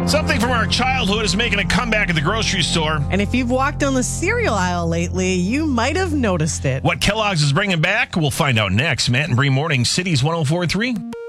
Something from our childhood is making a comeback at the grocery store. And if you've walked down the cereal aisle lately, you might have noticed it. What Kellogg's is bringing back, we'll find out next. Matt and Bree Morning, Cities 104.3.